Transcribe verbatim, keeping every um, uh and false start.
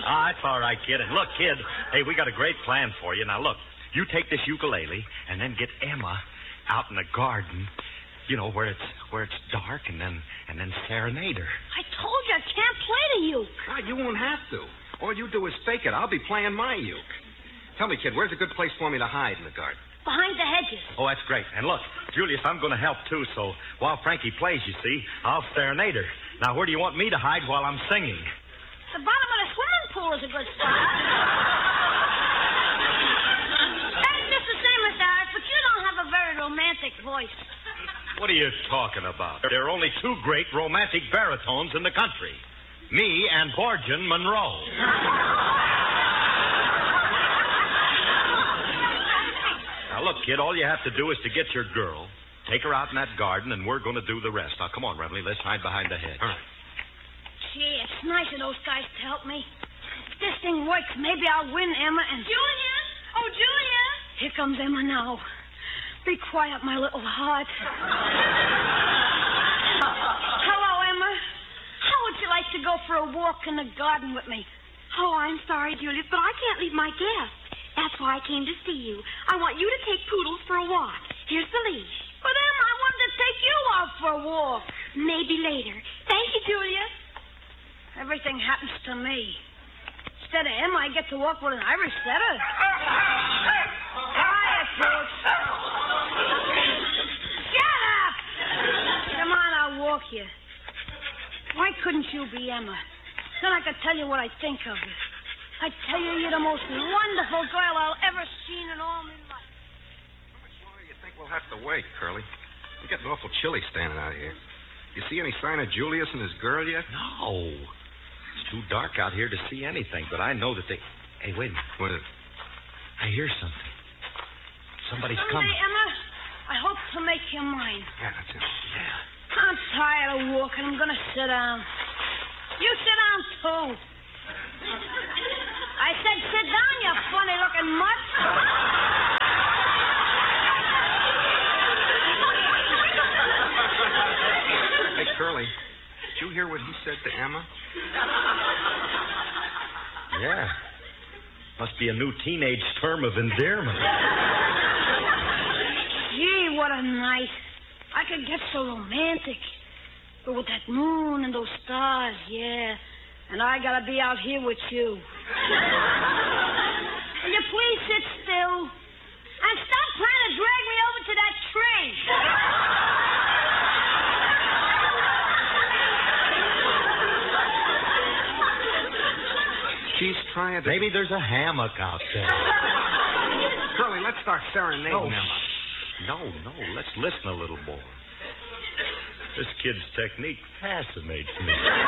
Oh, that's all right, kid. And look, kid, hey, we got a great plan for you. Now, look, you take this ukulele and then get Emma out in the garden, you know, where it's where it's dark, and then and then serenade her. I told you I can't play the uke. God, you won't have to. All you do is fake it. I'll be playing my uke. Tell me, kid, where's a good place for me to hide in the garden? Behind the hedges. Oh, that's great. And look, Julius, I'm going to help, too, so while Frankie plays, you see, I'll serenade her. Now, where do you want me to hide while I'm singing? The bottom of the swimming pool is a good spot. That's just the same, Mister Harris, but you don't have a very romantic voice. What are you talking about? There are only two great romantic baritones in the country. Me and Borgian Monroe. Now, look, kid, all you have to do is to get your girl, take her out in that garden, and we're going to do the rest. Now, come on, Remley, let's hide behind the hedge. All right. Gee, it's nice of those guys to help me. If this thing works, maybe I'll win Emma and... Julia? Oh, Julia? Here comes Emma now. Be quiet, my little heart. Hello, Emma. How would you like to go for a walk in the garden with me? Oh, I'm sorry, Julius, but I can't leave my guest. That's why I came to see you. I want you to take Poodles for a walk. Here's the leash. But, Emma, I wanted to take you out for a walk. Maybe later. Thank you, Julius. Everything happens to me. Instead of Emma, I get to walk with an Irish setter. Quiet, folks. Shut up! Come on, I'll walk you. Why couldn't you be Emma? Then I could tell you what I think of you. I tell you, you're the most wonderful girl I'll ever seen in all my life. How much longer do you think we'll have to wait, Curly? It's getting awful chilly standing out here. You see any sign of Julius and his girl yet? No. It's too dark out here to see anything, but I know that they... Hey, wait a minute. What is it? I hear something. Somebody's Someday, coming. Emma, I hope to make you mine. Yeah, that's it. Yeah. I'm tired of walking. I'm going to sit down. You sit down, too. I said sit down, you funny-looking mutt. Hey, Curly, did you hear what he said to Emma? Yeah. Must be a new teenage term of endearment. Gee, what a night. I could get so romantic. But with that moon and those stars, yeah. And I gotta be out here with you. Will you please sit still? And stop trying to drag me over to that tree. She's trying to... Maybe there's a hammock out there. Curly, let's start serenading No, Emma. no, no. Let's listen a little more. This kid's technique fascinates me.